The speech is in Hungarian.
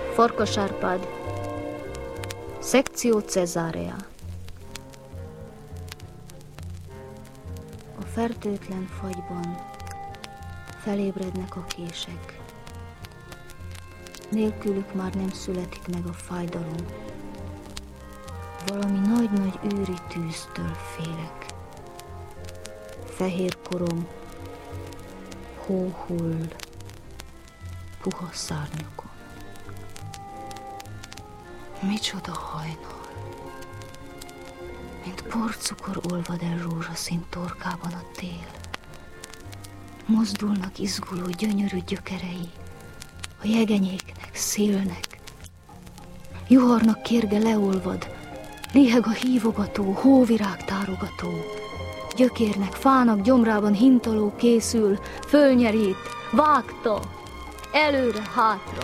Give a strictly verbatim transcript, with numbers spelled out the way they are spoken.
Farkas Árpád, szekció Cezárea. A fertőtlen fagyban felébrednek a kések. Nélkülük már nem születik meg a fájdalom. Valami nagy-nagy őri tűztől félek. Fehér korom, hó hull, puha szárnyakon. Micsoda hajnal! Mint porcukor olvad el rózsaszín torkában a tél. Mozdulnak izguló gyönyörű gyökerei, a jegenyéknek, szélnek. Juharnak kérge leolvad, liheg a hívogató, hóvirág tárogató. Gyökérnek, fának gyomrában hintaló készül, fölnyerít, vágta, előre-hátra.